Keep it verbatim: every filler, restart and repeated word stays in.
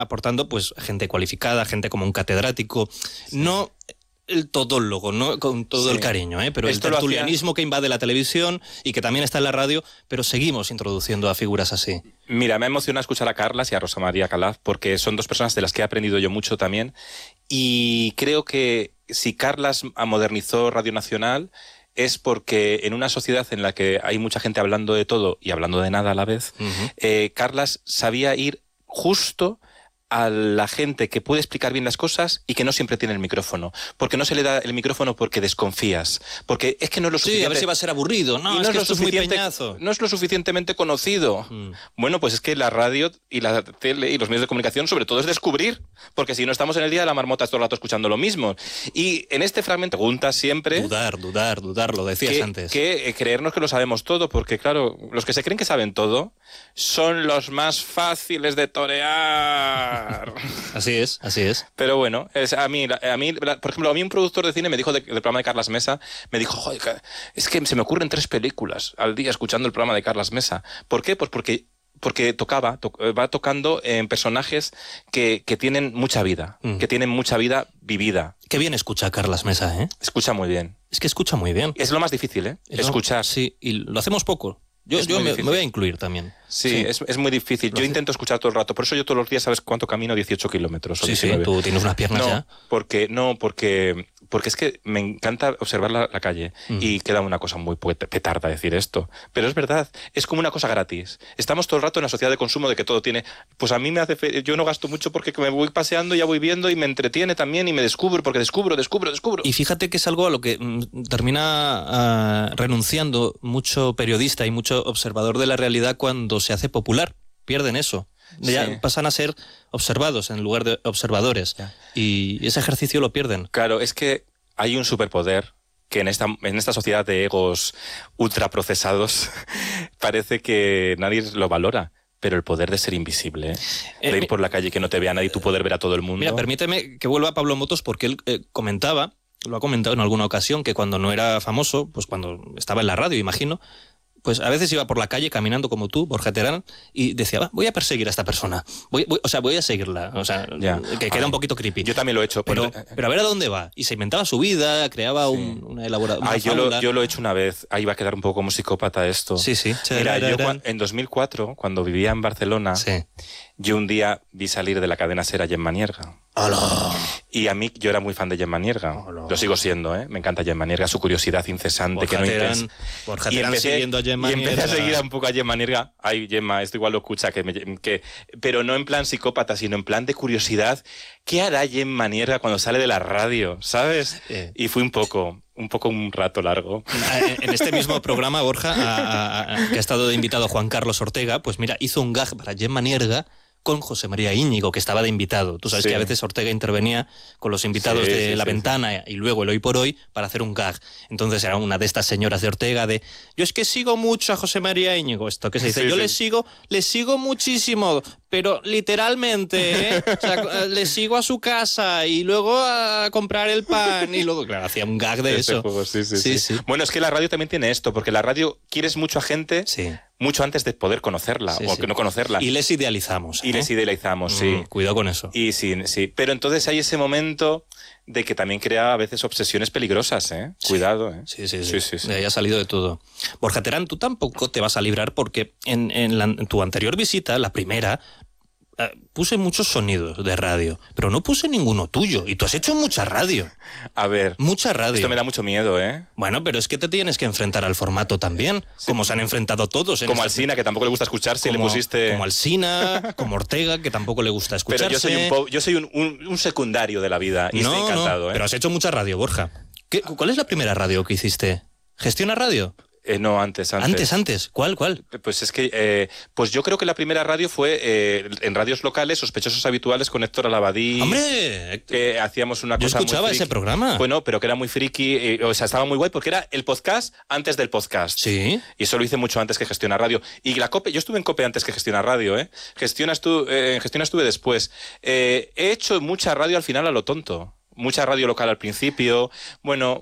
aportando pues gente cualificada, gente como un catedrático, sí. no el todólogo, ¿no? Con todo sí. el cariño, ¿eh? Pero Esto el tertulianismo hacía... que invade la televisión y que también está en la radio, pero seguimos introduciendo a figuras así. Mira, me emociona escuchar a Carlas y a Rosa María Calaf, porque son dos personas de las que he aprendido yo mucho también, y creo que si Carlas modernizó Radio Nacional es porque en una sociedad en la que hay mucha gente hablando de todo y hablando de nada a la vez, uh-huh. eh, Carlas sabía ir justo a la gente que puede explicar bien las cosas y que no siempre tiene el micrófono. Porque no se le da el micrófono porque desconfías. Porque es que no es lo suficiente... Sí, a ver si va a ser aburrido. No, y es no que es esto lo suficiente, es muy peñazo. No es lo suficientemente conocido. Mm. Bueno, pues es que la radio y la tele y los medios de comunicación sobre todo es descubrir. Porque si no estamos en el día de la marmota todo el rato escuchando lo mismo. Y en este fragmento preguntas siempre... Dudar, dudar, dudar, lo decías que, antes. Que eh, creernos que lo sabemos todo. Porque claro, los que se creen que saben todo son los más fáciles de torear. Así es, así es. Pero bueno, es, a, mí, a mí, por ejemplo, a mí un productor de cine me dijo de, del programa de Carlas Mesa, me dijo, joder, es que se me ocurren tres películas al día escuchando el programa de Carlas Mesa. ¿Por qué? Pues porque, porque tocaba, to, va tocando en personajes que, que tienen mucha vida, mm. que tienen mucha vida vivida. Qué bien escucha Carlas Mesa, ¿eh? Escucha muy bien. Es que escucha muy bien. Es lo más difícil, ¿eh? Es Escuchar. Lo, sí, y lo hacemos poco. Yo, yo me, me voy a incluir también. Sí, sí. Es, es muy difícil. Lo yo hace... intento escuchar todo el rato. Por eso yo todos los días, ¿sabes cuánto camino? dieciocho kilómetros. Sí, sí, tú tienes unas piernas no, ya. Porque, no, porque, porque es que me encanta observar la, la calle mm. y queda una cosa muy petarda decir esto. Pero es verdad, es como una cosa gratis. Estamos todo el rato en la sociedad de consumo de que todo tiene... Pues a mí me hace... Fe... Yo no gasto mucho porque me voy paseando, ya voy viendo y me entretiene también y me descubro, porque descubro, descubro, descubro. Y fíjate que es algo a lo que mm, termina uh, renunciando mucho periodista y mucho observador de la realidad cuando se hace popular. Pierden eso. Ya sí. pasan a ser observados en lugar de observadores. Ya. Y ese ejercicio lo pierden. Claro, es que hay un superpoder que en esta, en esta sociedad de egos ultraprocesados parece que nadie lo valora. Pero el poder de ser invisible, ¿eh? de ir por la calle y que no te vea nadie y tú poder ver a todo el mundo. Mira, permíteme que vuelva a Pablo Motos porque él eh, comentaba, lo ha comentado en alguna ocasión, que cuando no era famoso, pues cuando estaba en la radio, imagino, pues a veces iba por la calle caminando como tú, Borja Terán, y decía, va, voy a perseguir a esta persona. Voy, voy, o sea, voy a seguirla. O sea, ya. que queda Ay, un poquito creepy. Yo también lo he hecho. Pero, pero, pero a ver a dónde va. Y se inventaba su vida, creaba sí. un, una elaboración. Ay, yo lo, yo lo he hecho una vez. Ahí va a quedar un poco como psicópata esto. Sí, sí. Mira, yo en dos mil cuatro, cuando vivía en Barcelona, sí. yo un día vi salir de la cadena SER a Gemma Nierga. ¡Hola! Y a mí, yo era muy fan de Gemma Nierga. Hola. Lo sigo siendo, ¿eh? Me encanta Gemma Nierga, su curiosidad incesante. Borja que no Terán, intens... Borja y Terán empecé, siguiendo a Gemma Y empecé Nierga. a seguir un poco a Gemma Nierga. Ay, Gemma, esto igual lo escucha, que, me, que pero no en plan psicópata, sino en plan de curiosidad. ¿Qué hará Gemma Nierga cuando sale de la radio? ¿Sabes? Eh. Y fui un poco... un poco un rato largo. En este mismo programa, Borja, a, a, a, que ha estado de invitado Juan Carlos Ortega, pues mira, hizo un gag para Gemma Nierga con José María Íñigo, que estaba de invitado. Tú sabes sí. que a veces Ortega intervenía con los invitados sí, de sí, La sí, Ventana sí. y luego el Hoy por Hoy para hacer un gag. Entonces era una de estas señoras de Ortega de yo es que sigo mucho a José María Íñigo. Esto que se dice, sí, yo sí. le sigo, le sigo muchísimo, pero literalmente, ¿eh? O sea, le sigo a su casa y luego a comprar el pan y luego, claro, hacía un gag de Ese eso. Juego, sí, sí, sí, sí. sí. Bueno, es que la radio también tiene esto, porque la radio quieres mucho a gente sí. mucho antes de poder conocerla sí, o sí. que no conocerla. Y les idealizamos. ¿eh? Y les idealizamos, sí. Mm, cuidado con eso. Y sí, sí. Pero entonces hay ese momento de que también crea a veces obsesiones peligrosas, ¿eh? Sí. Cuidado, ¿eh? Sí, sí, sí. sí, sí, sí. De ahí ha salido de todo. Borja Terán, tú tampoco te vas a librar porque en, en, la, en tu anterior visita, la primera, puse muchos sonidos de radio, pero no puse ninguno tuyo. Y tú has hecho mucha radio. A ver. Mucha radio. Esto me da mucho miedo, ¿eh? Bueno, pero es que te tienes que enfrentar al formato también, sí. como se han enfrentado todos. En como esta... Alsina, que tampoco le gusta escucharse como, y le pusiste... Como Alsina, como Ortega, que tampoco le gusta escucharse. Pero yo soy un, po... yo soy un, un, un secundario de la vida y no, estoy encantado, no, ¿eh? Pero has hecho mucha radio, Borja. ¿Qué, ¿Cuál es la primera radio que hiciste? ¿Gestiona Radio? Eh, no, antes, antes. Antes, antes. ¿Cuál, cuál? Pues es que, eh, pues yo creo que la primera radio fue eh, en radios locales, Sospechosos Habituales con Héctor Alabadí. ¡Hombre! Que hacíamos una yo cosa muy escuchaba ese programa. Bueno, pero que era muy friki, eh, o sea, estaba muy guay porque era el podcast antes del podcast. Sí. Y eso lo hice mucho antes que Gestiona Radio. Y la COPE, yo estuve en COPE antes que Gestiona Radio, ¿eh? Gestiona estu, eh, en Gestiona estuve después. Eh, he hecho mucha radio al final a lo tonto. Mucha radio local al principio. Bueno,